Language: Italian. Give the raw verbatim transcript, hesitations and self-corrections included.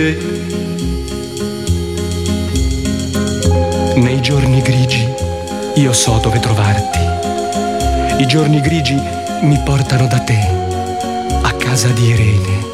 Nei giorni grigi io so dove trovarti. I giorni grigi mi portano da te, a casa di Irene.